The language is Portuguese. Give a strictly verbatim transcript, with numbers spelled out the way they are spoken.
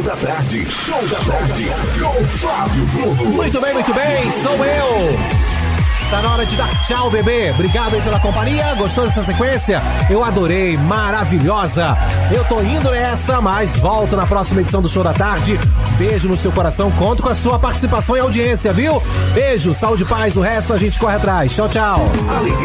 da tarde, show da tarde, com Fábio Bruno. Muito bem, muito bem, sou eu. Tá na hora de dar tchau, bebê. Obrigado aí pela companhia. Gostou dessa sequência? Eu adorei, maravilhosa. Eu tô indo nessa, mas volto na próxima edição do Show da Tarde. Beijo no seu coração, conto com a sua participação e audiência, viu? Beijo, saúde e paz, o resto a gente corre atrás. Tchau, tchau.